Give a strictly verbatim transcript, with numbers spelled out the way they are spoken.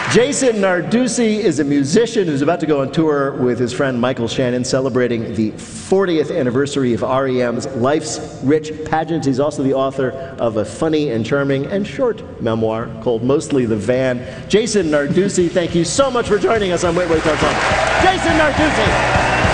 Jason Narducy is a musician who's about to go on tour with his friend Michael Shannon, celebrating the fortieth anniversary of R E M's Life's Rich Pageant. He's also the author of a funny and charming and short memoir called Mostly the Van. Jason Narducy, thank you so much for joining us on Wait, Wait, Don't Tell Me. Jason Narducy!